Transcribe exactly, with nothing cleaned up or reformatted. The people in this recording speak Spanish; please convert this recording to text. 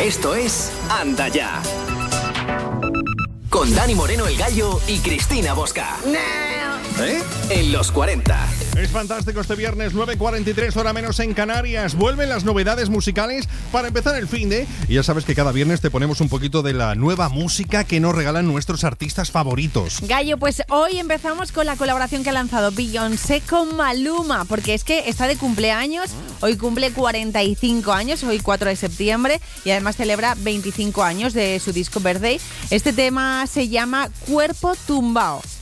Esto es Anda Ya. Con Dani Moreno el Gallo y Cristina Bosca. ¿Eh? En los cuarenta. Es fantástico este viernes, nueve cuarenta y tres, hora menos en Canarias. Vuelven las novedades musicales para empezar el finde. Y ya sabes que cada viernes te ponemos un poquito de la nueva música que nos regalan nuestros artistas favoritos. Gallo, pues hoy empezamos con la colaboración que ha lanzado Beyoncé con Maluma, porque es que está de cumpleaños. Hoy cumple cuarenta y cinco años, hoy cuatro de septiembre, y además celebra veinticinco años de su disco Birthday. Este tema se llama Cuerpo Tumbao.